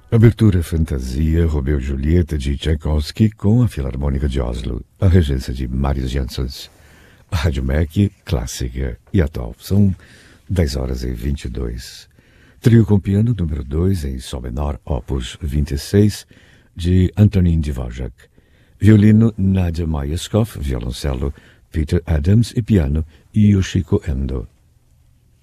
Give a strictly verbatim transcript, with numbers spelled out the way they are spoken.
Abertura Fantasia, Romeu e Julieta de Tchaikovsky com a Filarmônica de Oslo, a regência de Marius Jansons. A Rádio M E C clássica e atual. São dez horas e vinte e dois. Trio com piano número dois em Sol menor, opus vinte e seis, de Antonin Dvorak. Violino Nadia Mayeskov, violoncelo Peter Adams e piano Yoshiko Endo.